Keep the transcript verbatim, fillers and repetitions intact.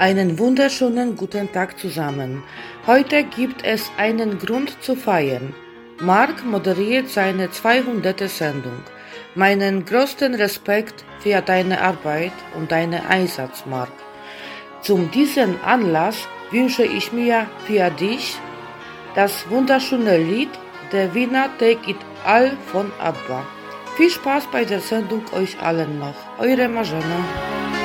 Einen wunderschönen guten Tag zusammen. Heute gibt es einen Grund zu feiern. Mark moderiert seine zweihundertste Sendung. Meinen größten Respekt für deine Arbeit und deinen Einsatz, Mark. Zu diesem Anlass wünsche ich mir für dich das wunderschöne Lied Der Winner Take It All von ABBA. Viel Spaß bei der Sendung euch allen noch. Eure Marzena.